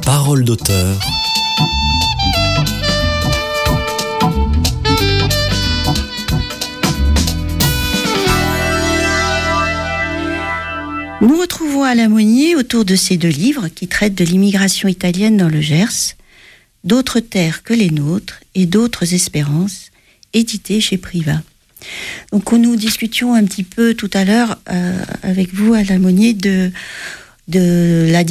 Parole d'auteur. Nous retrouvons Alain Monnier autour de ces deux livres qui traitent de l'immigration italienne dans le Gers, D'autres terres que les nôtres et d'autres espérances, édités chez Privat. Donc nous discutions un petit peu tout à l'heure avec vous, Alain Monnier, de la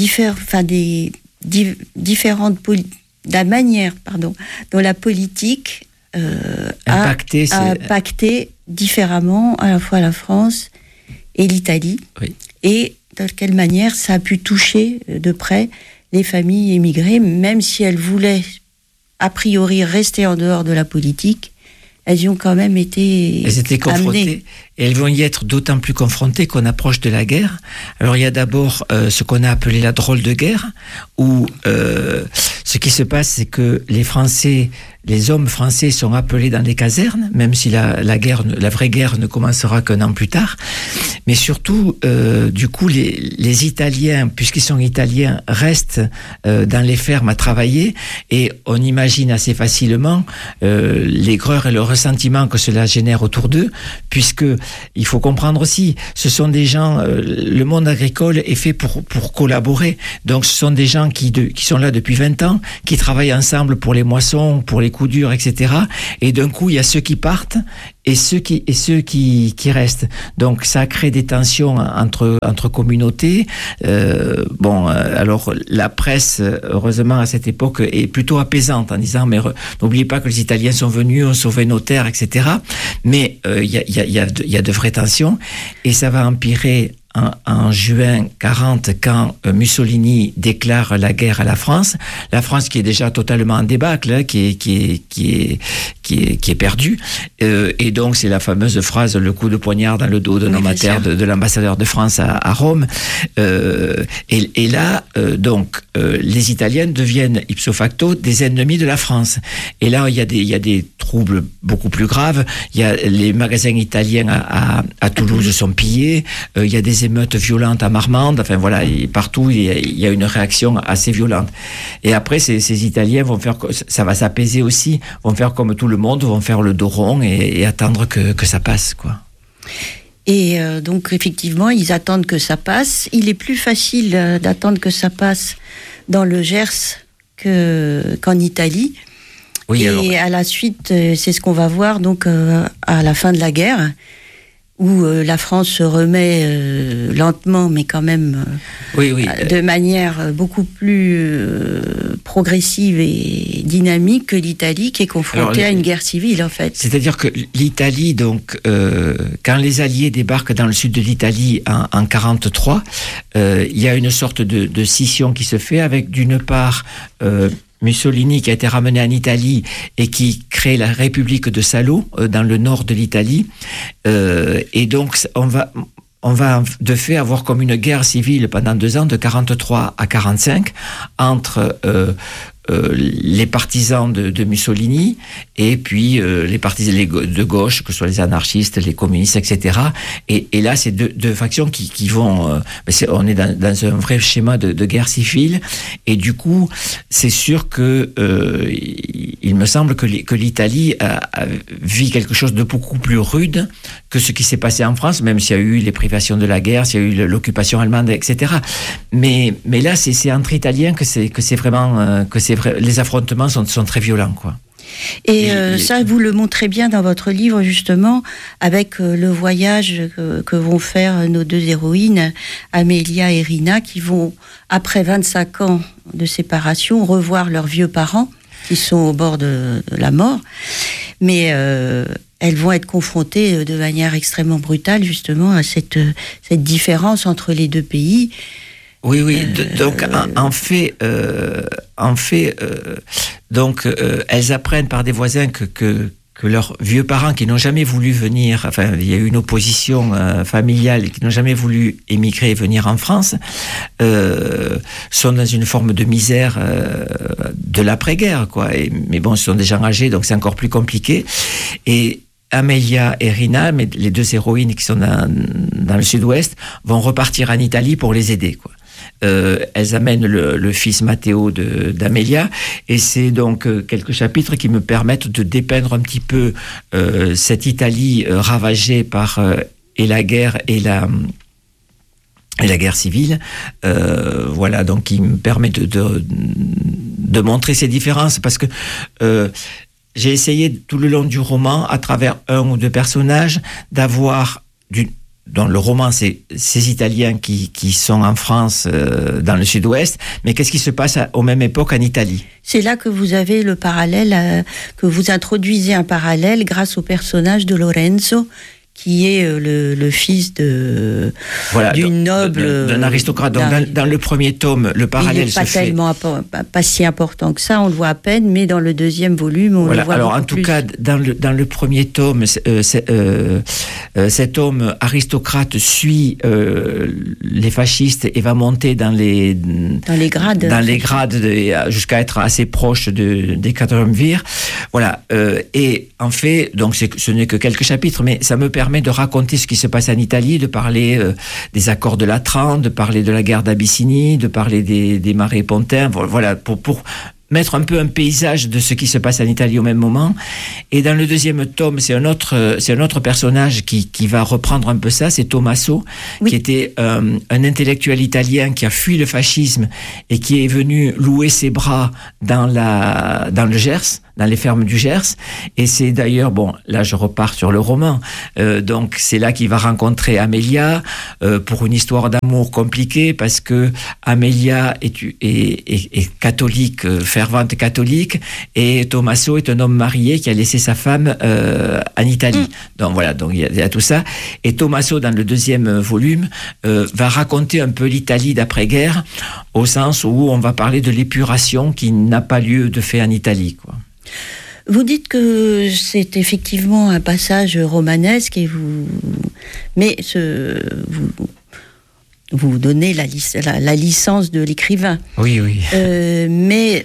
la manière dont la politique a impacté différemment à la fois la France et l'Italie, oui. Et de quelle manière ça a pu toucher de près les familles émigrées, même si elles voulaient a priori rester en dehors de la politique. Elles y ont quand même été confrontées. amenées. Et elles vont y être d'autant plus confrontées qu'on approche de la guerre. Alors il y a d'abord ce qu'on a appelé la drôle de guerre, où ce qui se passe, c'est que les hommes français sont appelés dans les casernes, même si la vraie guerre ne commencera qu'un an plus tard. Mais surtout, du coup, les Italiens, puisqu'ils sont italiens, restent dans les fermes à travailler, et on imagine assez facilement l'aigreur et le ressentiment que cela génère autour d'eux, puisque il faut comprendre aussi, ce sont des gens, le monde agricole est fait pour collaborer. Donc ce sont des gens qui sont là depuis 20 ans, qui travaillent ensemble pour les moissons, pour les coups durs, etc. Et d'un coup, il y a ceux qui partent et ceux qui restent. Donc ça crée des tensions entre communautés. Alors la presse, heureusement à cette époque, est plutôt apaisante en disant mais n'oubliez pas que les Italiens sont venus, ont sauvé nos terres, etc. Mais il y a de vraies tensions, et ça va empirer en juin 40, quand Mussolini déclare la guerre à la France qui est déjà totalement en débâcle, qui est perdue, et donc c'est la fameuse phrase, le coup de poignard dans le dos de nommataire de l'ambassadeur de France à Rome, et là les Italiens deviennent ipso facto des ennemis de la France, et là il y a des troubles beaucoup plus graves. Il y a les magasins italiens à Toulouse sont pillés, il y a des émeutes violentes à Marmande, enfin voilà, et partout il y a une réaction assez violente. Et après ces Italiens vont faire, ça va s'apaiser aussi, vont faire comme tout le monde, vont faire le dos rond et attendre que ça passe, quoi. Et donc effectivement ils attendent que ça passe. Il est plus facile d'attendre que ça passe dans le Gers qu'en Italie. Oui, et à la suite, c'est ce qu'on va voir donc à la fin de la guerre, où la France se remet lentement, mais quand même de manière beaucoup plus progressive et dynamique que l'Italie, qui est confrontée à une guerre civile, en fait. C'est-à-dire que l'Italie, donc, quand les Alliés débarquent dans le sud de l'Italie en 43, il y a une sorte de scission qui se fait avec, d'une part, Mussolini qui a été ramené en Italie et qui crée la République de Salo dans le nord de l'Italie, et donc on va de fait avoir comme une guerre civile pendant 2 ans, de 43 à 45, entre les partisans de Mussolini et puis les partisans de gauche, que ce soit les anarchistes, les communistes, etc. Et là, c'est deux factions qui vont... on est dans un vrai schéma de guerre civile. Et du coup, c'est sûr que il me semble que l'Italie vit quelque chose de beaucoup plus rude que ce qui s'est passé en France, même s'il y a eu les privations de la guerre, s'il y a eu l'occupation allemande, etc. Mais là, c'est entre Italiens que c'est vraiment... les affrontements sont très violents, quoi. Et ça, vous le montrez bien dans votre livre, justement, avec le voyage que vont faire nos deux héroïnes, Amelia et Rina, qui vont, après 25 ans de séparation, revoir leurs vieux parents, qui sont au bord de la mort. Mais elles vont être confrontées de manière extrêmement brutale, justement, à cette différence entre les deux pays. Oui. Donc, en fait, elles apprennent par des voisins que leurs vieux parents qui n'ont jamais voulu venir, enfin, il y a eu une opposition familiale, qui n'ont jamais voulu émigrer et venir en France, sont dans une forme de misère de l'après-guerre, quoi. Mais bon, ce sont des gens âgés, donc c'est encore plus compliqué. Et Amelia et Rina, mais les deux héroïnes qui sont dans le sud-ouest, vont repartir en Italie pour les aider, quoi. elles amènent le fils Matteo d'Amelia, et c'est donc quelques chapitres qui me permettent de dépeindre un petit peu cette Italie ravagée par et la guerre et la guerre civile, voilà, donc qui me permet de montrer ces différences, parce que j'ai essayé tout le long du roman, à travers un ou deux personnages, d'avoir dans le roman, c'est ces Italiens qui sont en France, dans le sud-ouest, mais qu'est-ce qui se passe aux mêmes époques en Italie? C'est là que vous avez le parallèle, que vous introduisez un parallèle grâce au personnage de Lorenzo, qui est le fils d'une noble, d'un aristocrate. Donc dans le premier tome, le parallèle se fait. Il n'est pas si important que ça, on le voit à peine, mais dans le deuxième volume, on le voit alors beaucoup plus. Cas, dans le premier tome, cet homme aristocrate suit les fascistes et va monter dans les grades jusqu'à être assez proche des quadriumvirs. Voilà. Et en fait, donc ce n'est que quelques chapitres, mais ça me permet de raconter ce qui se passe en Italie, de parler des accords de Latran, de parler de la guerre d'Abyssinie, de parler des marais pontains, voilà, pour mettre un peu un paysage de ce qui se passe en Italie au même moment. Et dans le deuxième tome, c'est un autre personnage qui va reprendre un peu ça, c'est Tommaso, oui, qui était un intellectuel italien qui a fui le fascisme et qui est venu louer ses bras dans le Gers, dans les fermes du Gers. Et c'est d'ailleurs, bon, là je repars sur le roman, donc c'est là qu'il va rencontrer Amelia, pour une histoire d'amour compliquée, parce que Amelia est catholique, fervente catholique, et Tommaso est un homme marié qui a laissé sa femme en Italie. Donc voilà, donc il y a tout ça. Et Tommaso, dans le deuxième volume, va raconter un peu l'Italie d'après-guerre, au sens où on va parler de l'épuration qui n'a pas lieu de fait en Italie, quoi. Vous dites que c'est effectivement un passage romanesque, et vous donnez la licence de l'écrivain. Oui, oui. Mais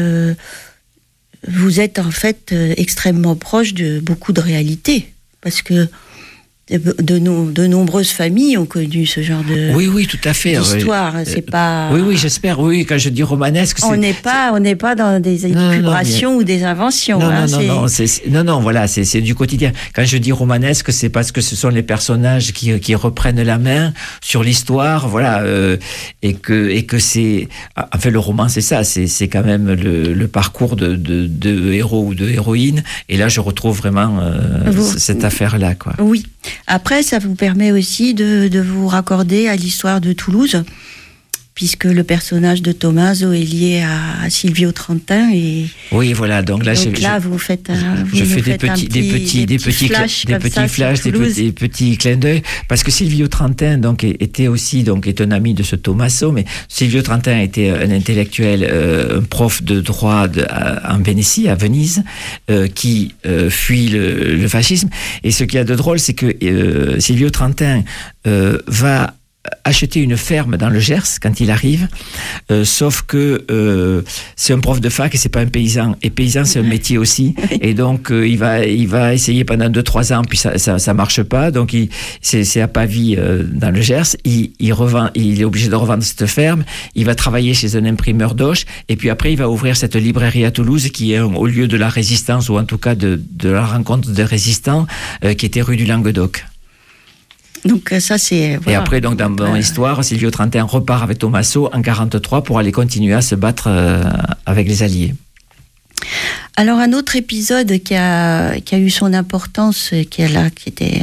vous êtes en fait extrêmement proche de beaucoup de réalités, parce que de nombreuses familles ont connu ce genre de oui, tout à fait, d'histoire. C'est pas. Oui, j'espère. Oui, quand je dis romanesque, on n'est pas dans des élucubrations ou des inventions. Non, voilà, c'est du quotidien. Quand je dis romanesque, c'est parce que ce sont les personnages qui reprennent la main sur l'histoire, voilà, et que c'est. Enfin, le roman, c'est ça. C'est quand même le parcours de héros ou de héroïnes. Et là, je retrouve vraiment cette affaire-là, quoi. Oui. Après, ça vous permet aussi de vous raccorder à l'histoire de Toulouse, puisque le personnage de Tommaso est lié à Silvio Trentin. Oui, voilà. Donc là, vous faites des petits flashs, des petits clins d'œil, parce que Silvio Trentin est un ami de ce Tommaso, mais Silvio Trentin était un intellectuel, un prof de droit en Vénétie, à Venise, qui fuit le fascisme. Et ce qu'il y a de drôle, c'est que Silvio Trentin va acheter une ferme dans le Gers quand il arrive, sauf que c'est un prof de fac et c'est pas un paysan, et paysan c'est un métier aussi, et donc il va essayer pendant 2-3 ans, puis ça marche pas, donc c'est à Pavie, dans le Gers, il est obligé de revendre cette ferme, il va travailler chez un imprimeur d'Auch, et puis après il va ouvrir cette librairie à Toulouse qui est au lieu de la résistance, ou en tout cas de la rencontre des résistants, qui était rue du Languedoc. Donc ça c'est. Voilà. Et après, donc dans mon histoire, Silvio Trentin repart avec Tommaso en 1943 pour aller continuer à se battre avec les Alliés. Alors un autre épisode qui a eu son importance, qui était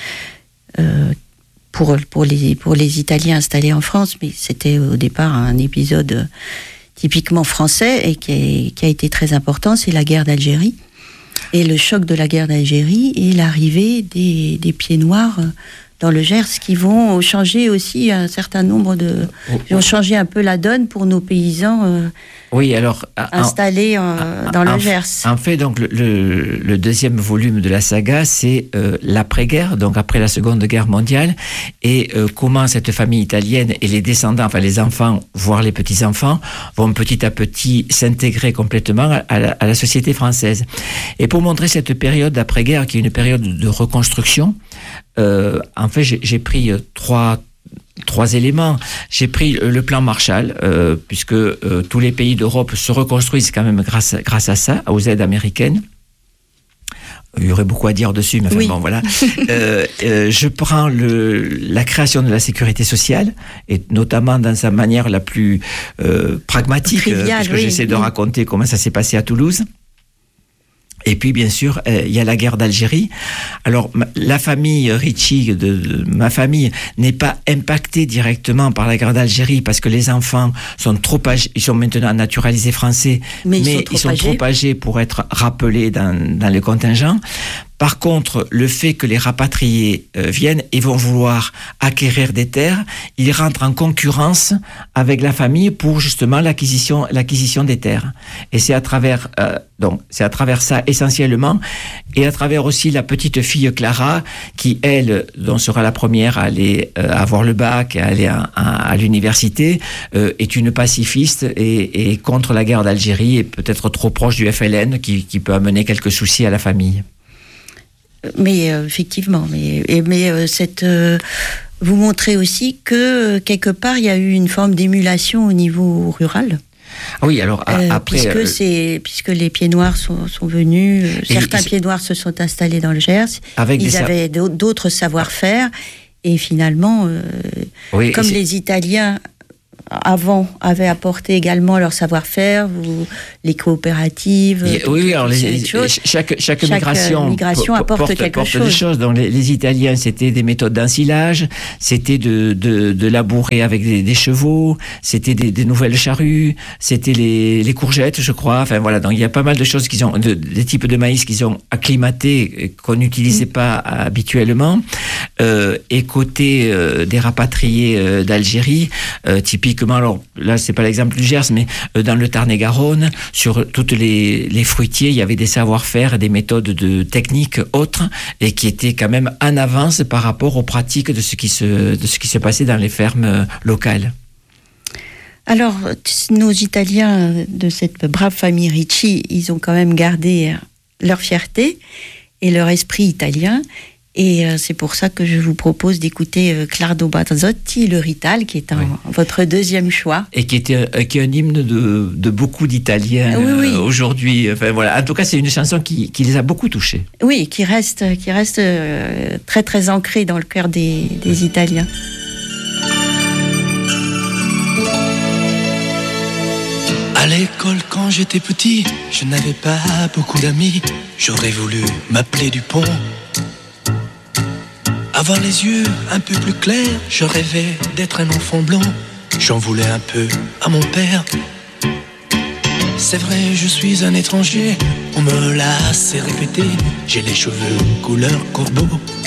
pour les Italiens installés en France, mais c'était au départ un épisode typiquement français et qui a été très important, c'est la guerre d'Algérie. Et le choc de la guerre d'Algérie et l'arrivée des Pieds Noirs dans le Gers, qui vont changer aussi un certain nombre vont changer un peu la donne pour nos paysans installés dans le Gers. En fait, donc, le deuxième volume de la saga, c'est l'après-guerre, donc après la Seconde Guerre mondiale, et comment cette famille italienne et les descendants, enfin les enfants, voire les petits-enfants, vont petit à petit s'intégrer complètement à la société française. Et pour montrer cette période d'après-guerre, qui est une période de reconstruction, en fait, j'ai pris trois éléments. J'ai pris le plan Marshall, puisque tous les pays d'Europe se reconstruisent quand même grâce à ça, aux aides américaines. Il y aurait beaucoup à dire dessus, mais enfin bon, voilà. Je prends la création de la sécurité sociale, et notamment dans sa manière la plus pragmatique, puisque j'essaie de raconter comment ça s'est passé à Toulouse. Et puis, bien sûr, il y a la guerre d'Algérie. Alors, la famille Ritchie, de ma famille, n'est pas impactée directement par la guerre d'Algérie parce que les enfants sont trop âgés, ils sont maintenant naturalisés français, mais ils sont trop âgés pour être rappelés dans le contingent. Par contre, le fait que les rapatriés viennent et vont vouloir acquérir des terres, ils rentrent en concurrence avec la famille pour justement l'acquisition des terres. Et c'est à travers ça essentiellement, et à travers aussi la petite fille Clara, qui elle, dont sera la première à aller avoir le bac, à aller à l'université, est une pacifiste et contre la guerre d'Algérie et peut-être trop proche du FLN, qui peut amener quelques soucis à la famille. Mais effectivement, vous montrez aussi que quelque part il y a eu une forme d'émulation au niveau rural. Oui, alors après, puisque les pieds noirs sont venus, certains pieds noirs se sont installés dans le Gers. Ils avaient d'autres savoir-faire et finalement, comme les Italiens avant avaient apporté également leur savoir-faire, les coopératives. Alors chaque migration apporte quelque chose. Des choses. Donc les Italiens, c'était des méthodes d'ensilage, c'était de labourer avec des chevaux, c'était des nouvelles charrues, c'était les courgettes, je crois. Enfin voilà, donc il y a pas mal de choses des types de maïs qu'ils ont acclimatés qu'on n'utilisait pas habituellement. Et côté des rapatriés d'Algérie, typiquement, alors là c'est pas l'exemple du Gers, mais dans le Tarn-et-Garonne, sur toutes les fruitiers, il y avait des savoir-faire, des méthodes techniques autres, et qui étaient quand même en avance par rapport aux pratiques de ce qui se passait dans les fermes locales. Alors, nos Italiens de cette brave famille Ritchie, ils ont quand même gardé leur fierté et leur esprit italien. Et c'est pour ça que je vous propose d'écouter Clardo Bazzotti, le Rital, qui est votre deuxième choix. Et qui est un hymne de beaucoup d'Italiens aujourd'hui. Enfin, voilà. En tout cas, c'est une chanson qui les a beaucoup touchés. Oui, qui reste très très ancrée dans le cœur des Italiens. À l'école, quand j'étais petit, je n'avais pas beaucoup d'amis. J'aurais voulu m'appeler Dupont. Avoir les yeux un peu plus clairs, je rêvais d'être un enfant blond. J'en voulais un peu à mon père. C'est vrai, je suis un étranger, on me l'a assez répété. J'ai les cheveux couleur corbeau.